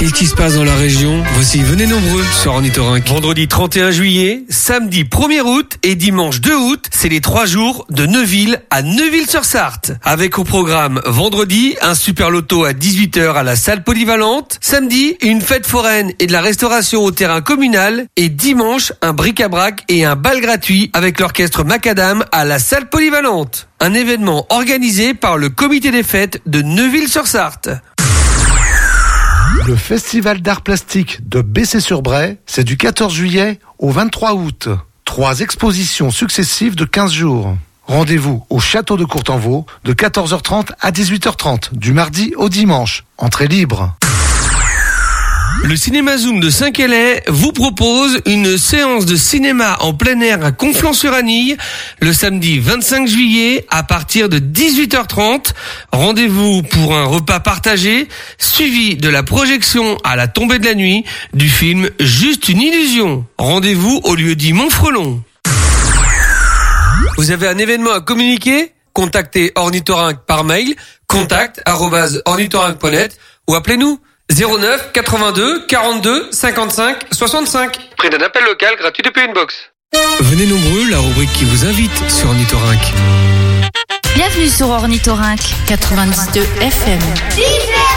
Qu'est-ce qui se passe dans la région? Voici Venez nombreux sur Ornithorynque. Vendredi 31 juillet, samedi 1er août et dimanche 2 août, c'est les 3 jours de Neuville à Neuville-sur-Sarthe. Avec au programme vendredi, un super loto à 18h à la salle polyvalente. Samedi, une fête foraine et de la restauration au terrain communal. Et dimanche, un bric-à-brac et un bal gratuit avec l'orchestre Macadam à la salle polyvalente. Un événement organisé par le comité des fêtes de Neuville-sur-Sarthe. Le Festival d'art plastique de Bessay-sur-Bray, c'est du 14 juillet au 23 août. 3 expositions successives de 15 jours. Rendez-vous au Château de Courtenvaux de 14h30 à 18h30, du mardi au dimanche. Entrée libre. Le Cinéma Zoom de Saint-Quélais vous propose une séance de cinéma en plein air à Conflans-sur-Anille le samedi 25 juillet à partir de 18h30. Rendez-vous pour un repas partagé suivi de la projection à la tombée de la nuit du film Juste une illusion. Rendez-vous au lieu-dit Montfrelon. Vous avez un événement à communiquer? Contactez Ornithorynque par mail contact@ornithorynque.net ou appelez-nous 09 82 42 55 65. Prix d'un appel local gratuit depuis une box. Venez nombreux, la rubrique qui vous invite sur Ornithorynque. Bienvenue sur Ornithorynque 92 FM.